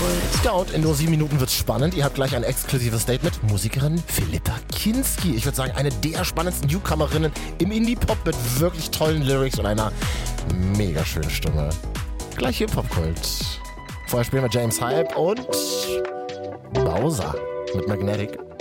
Ja, und in nur 7 Minuten wird's spannend. Ihr habt gleich ein exklusives Date mit Musikerin Philippa Kinski. Ich würde sagen, eine der spannendsten Newcomerinnen im Indie-Pop mit wirklich tollen Lyrics und einer mega schönen Stimme. Gleich hier im Popkult. Vorher spielen wir James Hype und Bowser mit Magnetic.